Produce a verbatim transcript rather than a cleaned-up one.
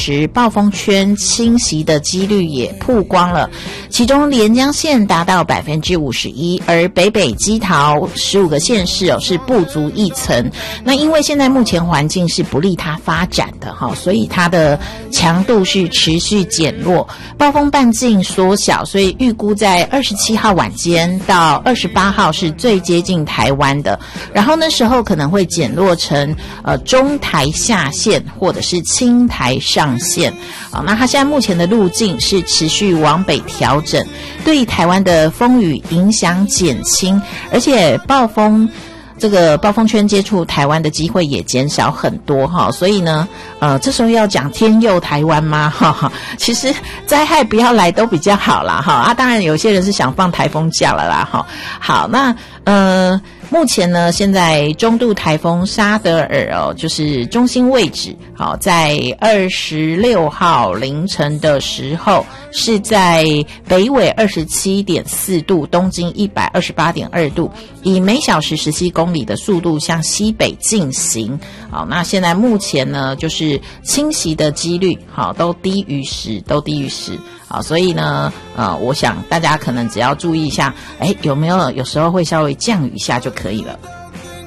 时暴风圈侵袭的几率也曝光了，其中连江县达到 百分之五十一， 而北北基桃十五个县市哦是不足一层。那因为现在目前环境是不利它发展的哈，所以它的强度是持续减弱，暴风半径缩小，所以预估在二十七号晚间到二十八号是最接近台湾的，然后那时候可能会减弱成呃中台下线或者是轻台上线啊。那它现在目前的路径是持续往北调整，对台湾的风雨影响减轻，而且暴风这个暴风圈接触台湾的机会也减少很多哈，所以呢，呃，这时候要讲天佑台湾吗？哈哈，其实灾害不要来都比较好啦哈啊，当然有些人是想放台风假了啦哈。好，那呃。目前呢，现在中度台风沙德尔哦，就是中心位置，好，在二十六号凌晨的时候是在北纬 二十七点四 度，东经 一百二十八点二 度，以每小时十七公里的速度向西北进行。好，那现在目前呢，就是侵袭的几率好都低于十，都低于十。好，所以呢，呃，我想大家可能只要注意一下，哎，有没有有时候会稍微降雨一下就可以了。